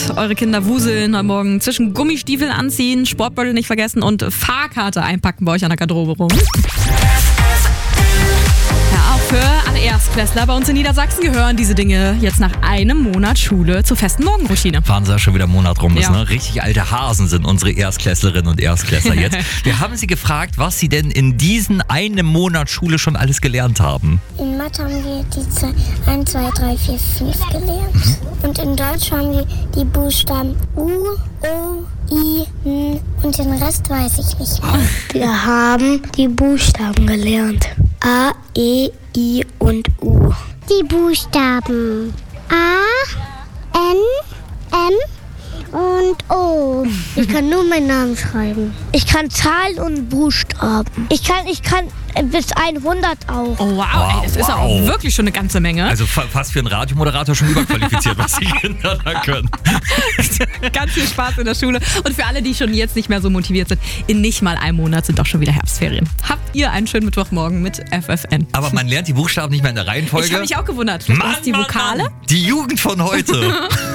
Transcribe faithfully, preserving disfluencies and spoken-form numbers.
Eure Kinder wuseln heute Morgen zwischen Gummistiefeln anziehen, Sportbeutel nicht vergessen und Fahrkarte einpacken bei euch an der Garderobe rum. Ja, auch für alle Erstklässler bei uns in Niedersachsen gehören diese Dinge jetzt nach einem Monat Schule zur festen Morgenroutine. Wahnsinn, dass schon wieder ein Monat rum ist, Ja. ne? Richtig alte Hasen sind unsere Erstklässlerinnen und Erstklässler jetzt. Wir haben sie gefragt, was sie denn in diesen einem Monat Schule schon alles gelernt haben. In Mathe haben wir die Zahl eins, zwei, drei, vier, fünf gelernt. Mhm. Und in Deutsch haben wir die Buchstaben U, O, I, N und den Rest weiß ich nicht mehr. Wir haben die Buchstaben gelernt. A, E, I und U. Die Buchstaben A, N, M und O. Ich kann nur meinen Namen schreiben. Ich kann Zahlen und Buchstaben. Ich kann, ich kann bis hundert auch. Oh wow, Wow, ey, das ist ja wow. auch wirklich schon eine ganze Menge. Also fa- fast für einen Radiomoderator schon überqualifiziert, was die Kinder da können. Ganz viel Spaß in der Schule. Und für alle, die schon jetzt nicht mehr so motiviert sind, in nicht mal einem Monat sind doch schon wieder Herbstferien. Habt ihr einen schönen Mittwochmorgen mit F F N. Aber man lernt die Buchstaben nicht mehr in der Reihenfolge. Ich habe mich auch gewundert. Vielleicht Mann, hast du die Mann, Vokale? Mann. Die Jugend von heute.